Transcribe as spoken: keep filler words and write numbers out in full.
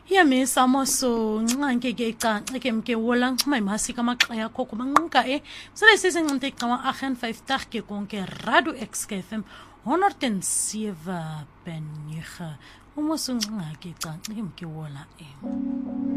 Ya misa moso ncanke ke ca ke mke wolang mai masi kama xaya khokho manqa e sele sesenqinte qama agent vyftig ke konke Radio X K F M honderd zeven punt negen. Omoso ncanke ca ke mke wola e